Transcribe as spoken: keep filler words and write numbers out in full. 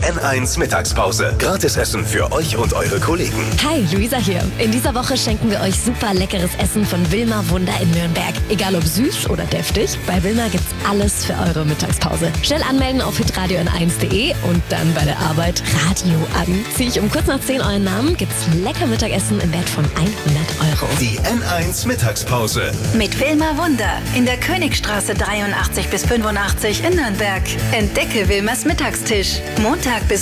N eins Mittagspause. Gratisessen für euch und eure Kollegen. Hi, Luisa hier. In dieser Woche schenken wir euch super leckeres Essen von Wilma Wunder in Nürnberg. Egal ob süß oder deftig, bei Wilma gibt's alles für eure Mittagspause. Schnell anmelden auf hitradio n eins punkt de und dann bei der Arbeit Radio an. Zieh ich um kurz nach zehn euren Namen, gibt's lecker Mittagessen im Wert von hundert Euro. Die N eins Mittagspause. Mit Wilma Wunder in der Königstraße dreiundachtzig bis fünfundachtzig in Nürnberg. Entdecke Wilmas Mittagstisch. Montag bis